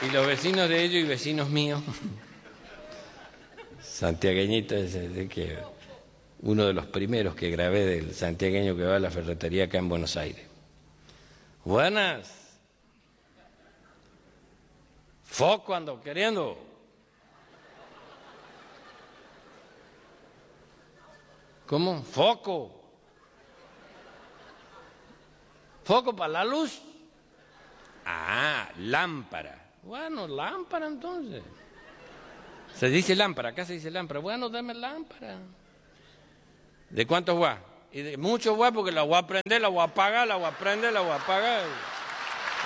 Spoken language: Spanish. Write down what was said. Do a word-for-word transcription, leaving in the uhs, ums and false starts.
Y los vecinos de ellos y vecinos míos, santiagueñitos, es que uno de los primeros que grabé del santiagueño que va a la ferretería acá en Buenos Aires. Buenas. Foco ando queriendo. ¿Cómo? Foco. ¿Foco para la luz? Ah, lámpara. Bueno, lámpara entonces. Se dice lámpara, acá se dice lámpara. Bueno, dame lámpara. ¿De cuántos watts? Y de muchos watts porque la voy a prender, la voy a apagar, la voy a prender, la voy a apagar.